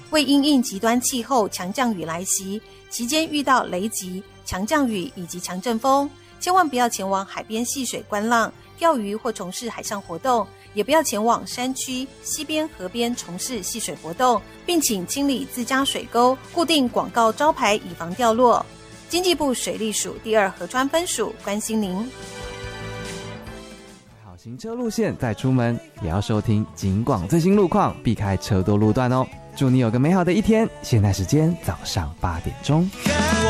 为因应极端气候强降雨来袭，期间遇到雷击、强降雨以及强阵风，千万不要前往海边戏水观浪、钓鱼或从事海上活动，也不要前往山区、溪边、河边从事戏水活动，并请清理自家水沟，固定广告招牌以防掉落。经济部水利署第2河川分署关心您。 好行车路线再出门，也要收听警广最新路况，避开车多路段哦。祝你有个美好的一天。现在时间早上8点钟。